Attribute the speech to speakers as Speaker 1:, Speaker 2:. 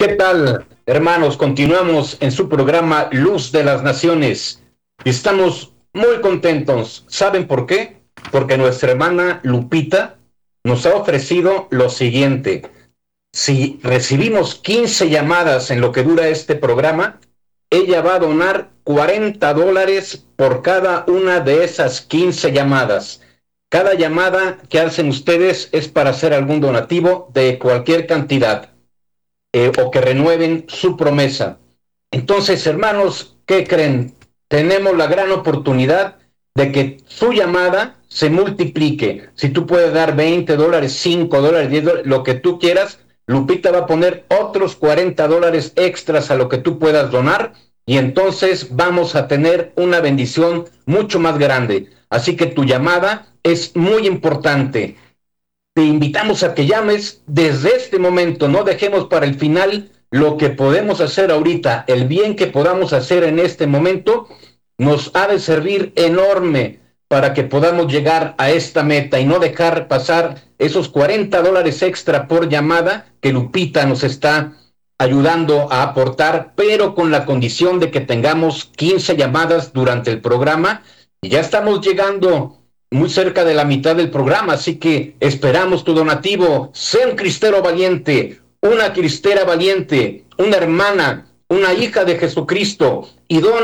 Speaker 1: ¿Qué tal, hermanos? Continuamos en su programa Luz de las Naciones. Estamos muy contentos. ¿Saben por qué? Porque nuestra hermana Lupita nos ha ofrecido lo siguiente. Si recibimos 15 llamadas en lo que dura este programa, ella va a donar $40 por cada una de esas 15 llamadas. Cada llamada que hacen ustedes es para hacer algún donativo de cualquier cantidad. O que renueven su promesa. Entonces, hermanos, ¿qué creen? Tenemos la gran oportunidad de que su llamada se multiplique. Si tú puedes dar $20, $5, $10, lo que tú quieras, Lupita va a poner otros $40 extras a lo que tú puedas donar, y entonces vamos a tener una bendición mucho más grande. Así que tu llamada es muy importante. Te invitamos a que llames desde este momento. No dejemos para el final lo que podemos hacer ahorita. El bien que podamos hacer en este momento nos ha de servir enorme para que podamos llegar a esta meta y no dejar pasar esos $40 extra por llamada que Lupita nos está ayudando a aportar, pero con la condición de que tengamos 15 llamadas durante el programa. Y ya estamos llegando muy cerca de la mitad del programa, así que esperamos tu donativo. Sé un cristero valiente, una cristera valiente, una hermana, una hija de Jesucristo, y dona